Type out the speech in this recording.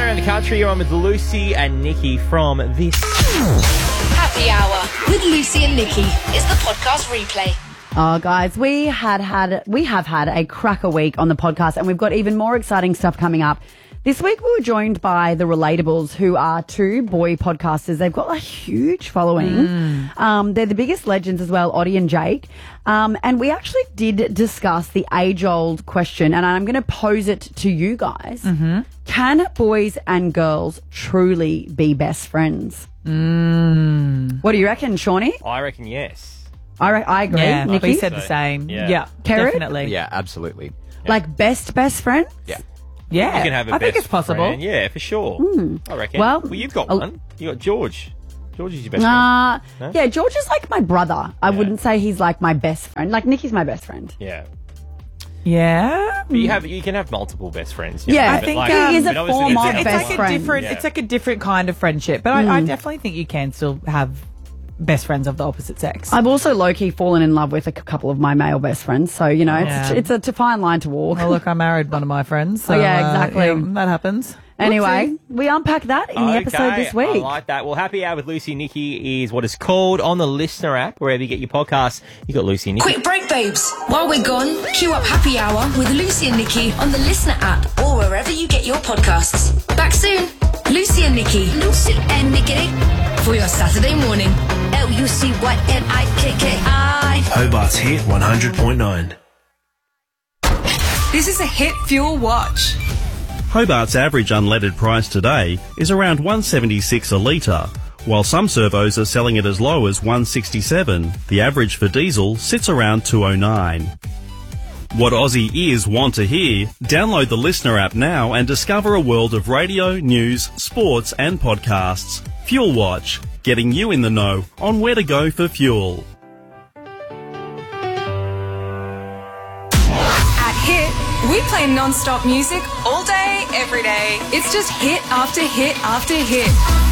around the country. You're on with Lucy and Nikki from this. Happy Hour with Lucy and Nikki is the podcast replay. Oh, guys, we have had a cracker week on the podcast, and we've got even more exciting stuff coming up. This week we were joined by the Relatables, who are two boy podcasters. They've got a huge following. They're the biggest legends as well, Oddie and Jake. And we actually did discuss the age-old question, and I'm going to pose it to you guys. Mm-hmm. Can boys and girls truly be best friends? What do you reckon, Shawnee? I reckon yes. I agree. Yeah, Nikki? we said the same. Yeah, Kerry? definitely. Yeah, absolutely. Like best friend? Yeah. Yeah, You can have a I think best it's possible. friend. Yeah, for sure. I reckon. Well, you've got one. You got George. George is your best friend. No? Yeah, George is like my brother. I wouldn't say he's like my best friend. Like Nikki's my best friend. Yeah. Yeah. But you can have multiple best friends. Yeah, I but think, he is a but obviously former there's best it's like friend. a different. Yeah. It's like a different kind of friendship, but I definitely think you can still have best friends of the opposite sex. I've also low-key fallen in love with a couple of my male best friends. So, you know, it's a fine line to walk. Well, look, I married one of my friends. So, yeah, exactly. that happens. Anyway, we unpack that in the episode this week. I like that. Well, Happy Hour with Lucy and Nikki is what it's called on the Listener app. Wherever you get your podcasts, you got Lucy and Nikki. Quick break, babes. While we're gone, queue up Happy Hour with Lucy and Nikki on the Listener app or wherever you get your podcasts. Back soon. Lucy and Nikki. Lucy and Nikki. For your Saturday morning. LUCYNIKKI. Hobart's Hit 100.9. This is a Hit Fuel Watch. Hobart's average unleaded price today is around $1.76 a litre. While some servos are selling it as low as $1.67, the average for diesel sits around $2.09. What Aussie ears want to hear? Download the Listener app now and discover a world of radio, news, sports and podcasts. Fuel Watch, getting you in the know on where to go for fuel. At Hit, we play non-stop music all day, every day. It's just hit after hit after hit.